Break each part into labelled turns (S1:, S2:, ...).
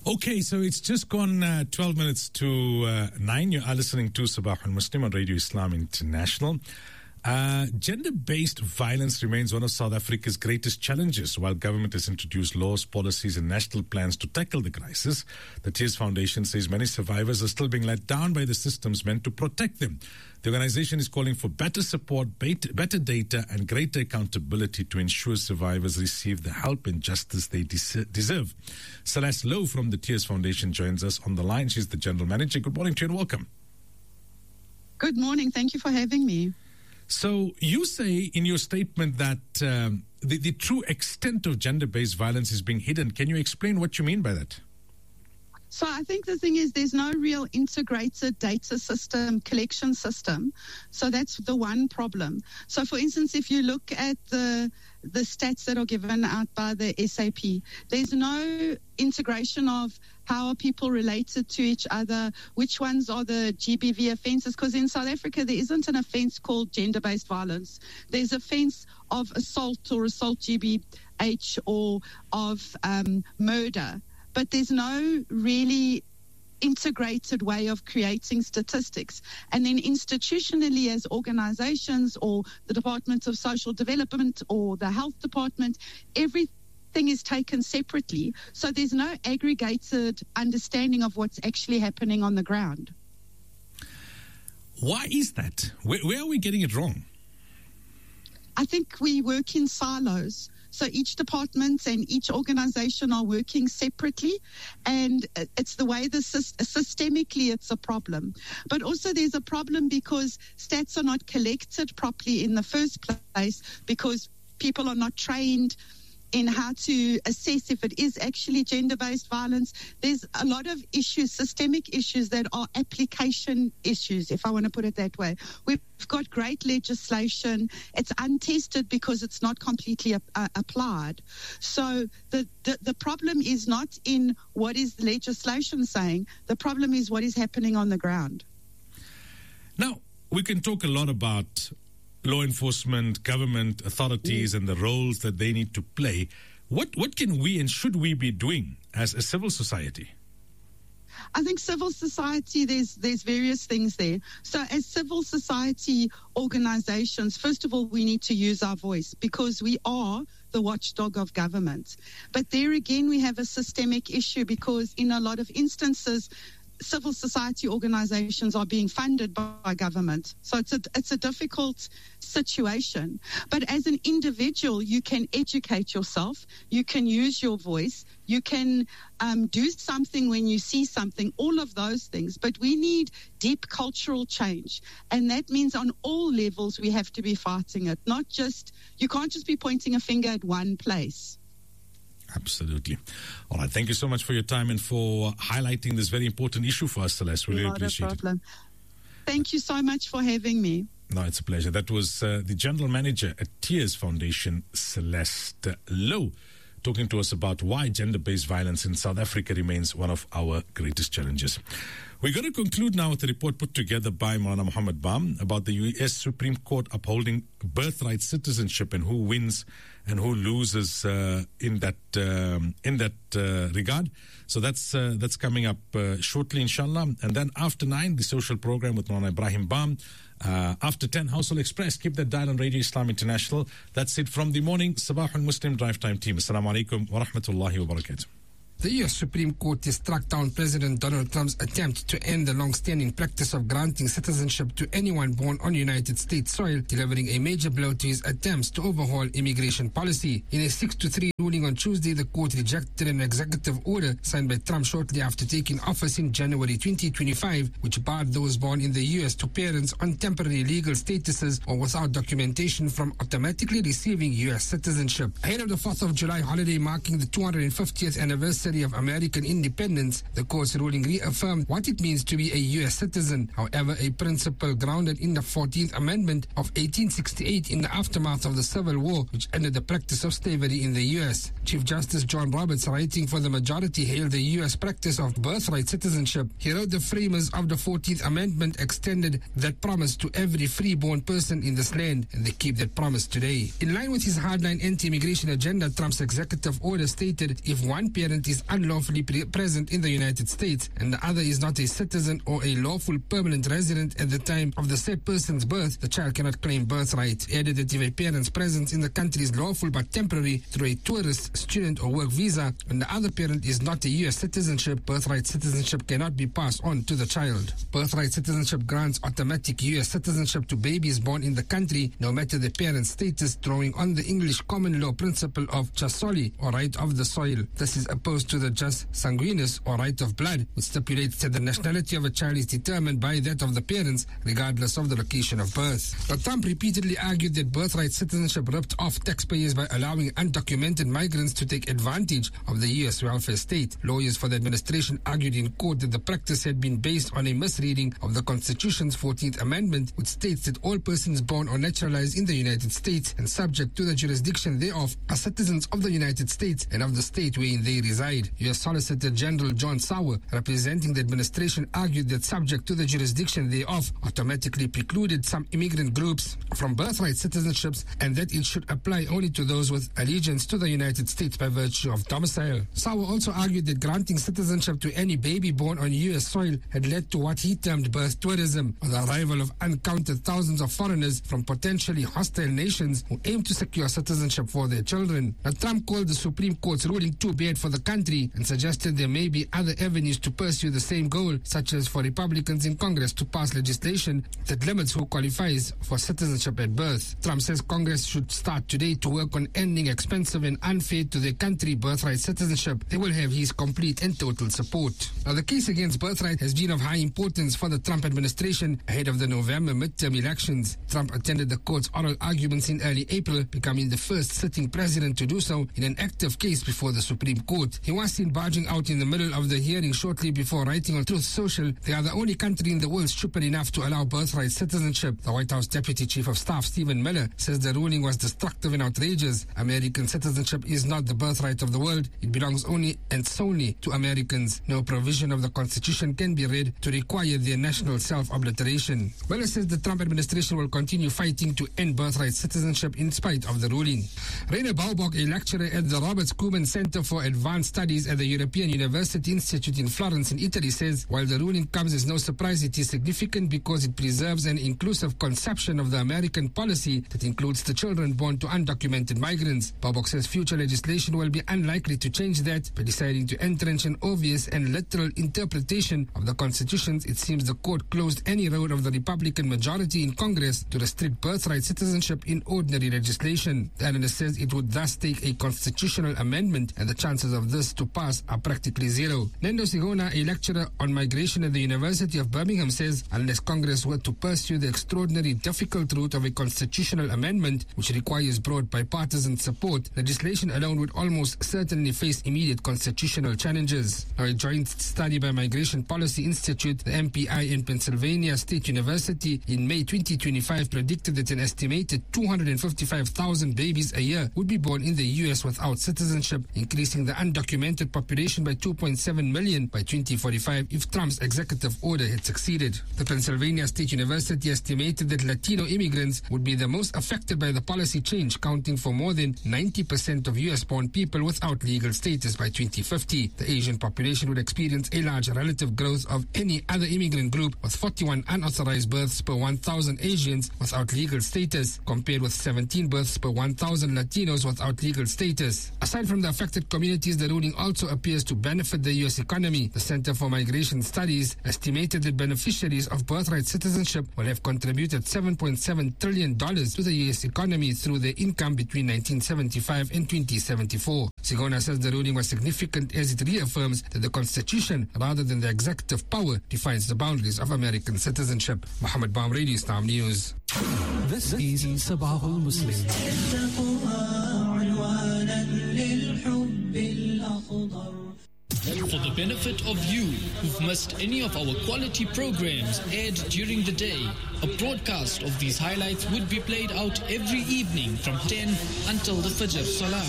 S1: Okay, so it's just gone 12 minutes to 9. You are listening to Sabah al-Muslim on Radio Islam International. Gender-based violence remains one of South Africa's greatest challenges. While government has introduced laws, policies and national plans to tackle the crisis, the Tears Foundation says many survivors are still being let down by the systems meant to protect them. The organization is calling for better support, better data and greater accountability to ensure survivors receive the help and justice they deserve. Celeste Lowe from the Tears Foundation joins us on the line. She's the General Manager. Good morning to you and welcome.
S2: Good morning. Thank you for having me.
S1: So you say in your statement that the true extent of gender-based violence is being hidden. Can you explain what you mean by that?
S2: So I think the thing is there's no real integrated data system, collection system. So that's the one problem. So for instance, if you look at the stats that are given out by the SAP, there's no integration of how are people related to each other, which ones are the GBV offences, because in South Africa there isn't an offence called gender-based violence. There's offence of assault or assault GBH or of murder. But there's no really integrated way of creating statistics. And then institutionally as organizations or the Department of Social Development or the Health Department, everything is taken separately. So there's no aggregated understanding of what's actually happening on the ground.
S1: Why is that? Where are we getting it wrong?
S2: I think we work in silos. So each department and each organization are working separately, and it's the way systemically it's a problem. But also there's a problem because stats are not collected properly in the first place because people are not trained in how to assess if it is actually gender-based violence. There's a lot of issues, systemic issues that are application issues, if I want to put it that way. We've got great legislation. It's untested because it's not completely applied. So the problem is not in what is the legislation saying. The problem is what is happening on the ground.
S1: Now, we can talk a lot about law enforcement, government, authorities, and the roles that they need to play. What can we and should we be doing as a civil society?
S2: I think civil society, there's various things there. So as civil society organizations, first of all, we need to use our voice because we are the watchdog of government. But there again, we have a systemic issue because in a lot of instances, civil society organizations are being funded by government. So it's a difficult situation. But as an individual, you can educate yourself. You can use your voice. You can do something when you see something, all of those things. But we need deep cultural change. And that means on all levels, we have to be fighting it. You can't just be pointing a finger at one place.
S1: Absolutely. All right. Thank you so much for your time and for highlighting this very important issue for us, Celeste. Really appreciate it.
S2: Thank you so much for having me.
S1: No, it's a pleasure. That was the General Manager at Tears Foundation, Celeste Lowe, talking to us about why gender-based violence in South Africa remains one of our greatest challenges. We're going to conclude now with a report put together by Maulana Muhammad Bam about the U.S. Supreme Court upholding birthright citizenship and who wins and who loses in that regard. So that's coming up shortly, inshallah. And then after 9, the social program with Maulana Ibrahim Bam. After 10, Household Express. Keep that dial on Radio Islam International. That's it from the morning Sabah al-Muslim Drive Time team. Assalamu alaikum wa rahmatullahi wa barakatuh.
S3: The U.S. Supreme Court has struck down President Donald Trump's attempt to end the long-standing practice of granting citizenship to anyone born on United States soil, delivering a major blow to his attempts to overhaul immigration policy. In a 6-3 ruling on Tuesday, the court rejected an executive order signed by Trump shortly after taking office in January 2025, which barred those born in the U.S. to parents on temporary legal statuses or without documentation from automatically receiving U.S. citizenship. Ahead of the 4th of July holiday marking the 250th anniversary of American independence, the court's ruling reaffirmed what it means to be a U.S. citizen. However, a principle grounded in the 14th Amendment of 1868 in the aftermath of the Civil War, which ended the practice of slavery in the U.S. Chief Justice John Roberts, writing for the majority, hailed the U.S. practice of birthright citizenship. He wrote the framers of the 14th Amendment extended that promise to every freeborn person in this land, and they keep that promise today. In line with his hardline anti-immigration agenda, Trump's executive order stated if one parent is is unlawfully present in the United States and the other is not a citizen or a lawful permanent resident at the time of the said person's birth, the child cannot claim birthright. He added that if a parent's presence in the country is lawful but temporary through a tourist, student or work visa, and the other parent is not a U.S. citizenship, birthright citizenship cannot be passed on to the child. Birthright citizenship grants automatic U.S. citizenship to babies born in the country, no matter the parent's status, drawing on the English common law principle of jus soli, or right of the soil. This is opposed to the jus sanguinis, or right of blood, which stipulates that the nationality of a child is determined by that of the parents, regardless of the location of birth. But Trump repeatedly argued that birthright citizenship ripped off taxpayers by allowing undocumented migrants to take advantage of the U.S. welfare state. Lawyers for the administration argued in court that the practice had been based on a misreading of the Constitution's 14th Amendment, which states that all persons born or naturalized in the United States and subject to the jurisdiction thereof are citizens of the United States and of the state wherein they reside. U.S. Solicitor General John Sauer, representing the administration, argued that subject to the jurisdiction thereof automatically precluded some immigrant groups from birthright citizenships and that it should apply only to those with allegiance to the United States by virtue of domicile. Sauer also argued that granting citizenship to any baby born on U.S. soil had led to what he termed birth tourism, or the arrival of uncounted thousands of foreigners from potentially hostile nations who aim to secure citizenship for their children. Now, Trump called the Supreme Court's ruling too bad for the country and suggested there may be other avenues to pursue the same goal, such as for Republicans in Congress to pass legislation that limits who qualifies for citizenship at birth. Trump says Congress should start today to work on ending expensive and unfair to their country birthright citizenship. They will have his complete and total support. Now, the case against birthright has been of high importance for the Trump administration ahead of the November midterm elections. Trump attended the court's oral arguments in early April, becoming the first sitting president to do so in an active case before the Supreme Court. He was seen barging out in the middle of the hearing shortly before writing on Truth Social, "They are the only country in the world stupid enough to allow birthright citizenship." The White House Deputy Chief of Staff Stephen Miller says the ruling was destructive and outrageous. American citizenship is not the birthright of the world. It belongs only and solely to Americans. No provision of the Constitution can be read to require their national self-obliteration. Miller says the Trump administration will continue fighting to end birthright citizenship in spite of the ruling. Rainer Baubach, a lecturer at the Robert Schuman Center for Advanced Studies at the European University Institute in Florence in Italy, says while the ruling comes as no surprise, it is significant because it preserves an inclusive conception of the American policy that includes the children born to undocumented migrants. Baubach says future legislation will be unlikely to change that. By deciding to entrench an obvious and literal interpretation of the Constitution, it seems the court closed any road of the Republican majority in Congress to restrict birthright citizenship in ordinary legislation. The analyst says it would thus take a constitutional amendment, and the chances of this to pass are practically zero. Nando Sigona, a lecturer on migration at the University of Birmingham, says unless Congress were to pursue the extraordinarily difficult route of a constitutional amendment, which requires broad bipartisan support, legislation alone would almost certainly face immediate constitutional challenges. Now, a joint study by Migration Policy Institute, the MPI, and Pennsylvania State University in May 2025 predicted that an estimated 255,000 babies a year would be born in the U.S. without citizenship, increasing the undocumented population by 2.7 million by 2045 if Trump's executive order had succeeded. The Pennsylvania State University estimated that Latino immigrants would be the most affected by the policy change, counting for more than 90% of U.S.-born people without legal status by 2050. The Asian population would experience a large relative growth of any other immigrant group, with 41 unauthorized births per 1,000 Asians without legal status, compared with 17 births per 1,000 Latinos without legal status. Aside from the affected communities, the ruling also appears to benefit the U.S. economy. The Center for Migration Studies estimated that beneficiaries of birthright citizenship will have contributed $7.7 trillion to the U.S. economy through their income between 1975 and 2074. Sigona says the ruling was significant as it reaffirms that the Constitution, rather than the executive power, defines the boundaries of American citizenship. Mohammed Baum, Radio Islam News.
S4: This is Sabah al-Muslim.
S5: For the benefit of you who've missed any of our quality programs aired during the day, a broadcast of these highlights would be played out every evening from 10 until the Fajr Salah.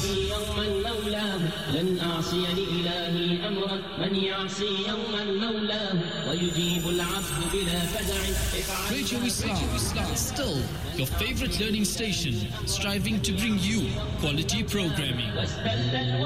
S5: Radio Islam, still your favorite learning station, striving to bring you quality programming.